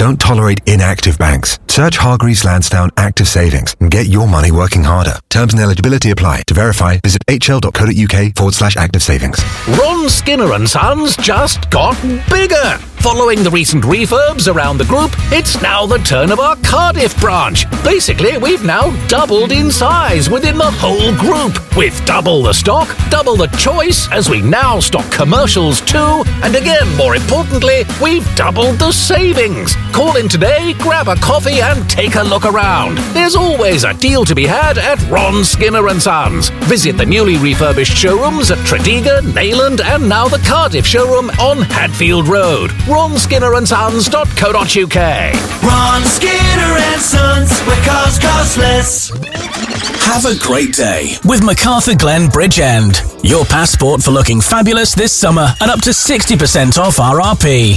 don't tolerate inactive banks. Search Hargreaves Lansdown Active Savings and get your money working harder. Terms and eligibility apply. To verify, visit hl.co.uk/active savings. Ron Skinner and Sons just got bigger. Following the recent refurbs around the group, it's now the turn of our Cardiff branch. Basically, we've now doubled in size within the whole group, with double the stock, double the choice, as we now stock commercials too, and again, more importantly, we've doubled the savings. Call in today, grab a coffee and take a look around. There's always a deal to be had at Ron Skinner and Sons. Visit the newly refurbished showrooms at Tredegar, Neyland, and now the Cardiff showroom on Hadfield Road. RonSkinnerandSons.co.uk. Ron Skinner and Sons, where cars cost less. Have a great day with MacArthur Glen Bridgend. Your passport for looking fabulous this summer and up to 60% off RRP.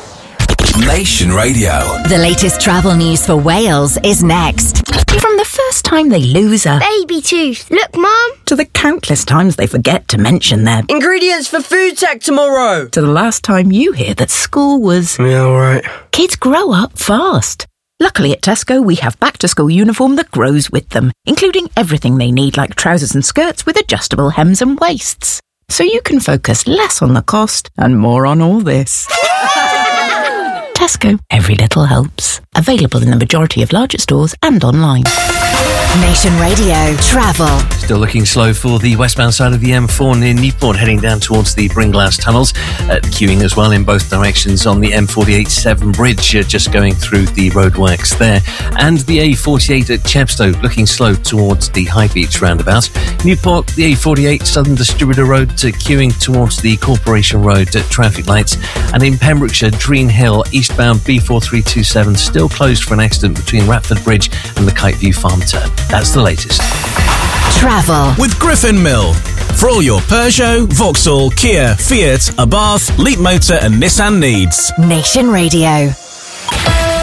Nation Radio. The latest travel news for Wales is next. From the first time they lose a baby tooth. Look, Mum. To the countless times they forget to mention their ingredients for food tech tomorrow. To the last time you hear that school was... Yeah, all right. Kids grow up fast. Luckily at Tesco, we have back-to-school uniform that grows with them, including everything they need like trousers and skirts with adjustable hems and waists. So you can focus less on the cost and more on all this. Tesco, every little helps. Available in the majority of larger stores and online. Nation Radio Travel. Still looking slow for the westbound side of the M4 near Newport, heading down towards the Bringlass tunnels. Queuing as well in both directions on the M48 Severn Bridge, just going through the roadworks there. And the A48 at Chepstow, looking slow towards the High Beach roundabout. Newport, the A48 Southern Distributor Road, queuing towards the Corporation Road at traffic lights. And in Pembrokeshire, Dreen Hill, eastbound B4327, still closed for an accident between Ratford Bridge and the Kiteview Farm turn. That's the latest. Travel with Griffin Mill. For all your Peugeot, Vauxhall, Kia, Fiat, Abarth, Leap Motor and Nissan needs. Nation Radio.